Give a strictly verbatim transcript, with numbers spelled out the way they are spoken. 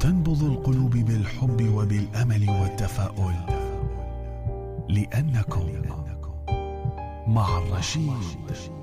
تنبض القلوب بالحب وبالأمل والتفاؤل، لأنكم مع الرشيد.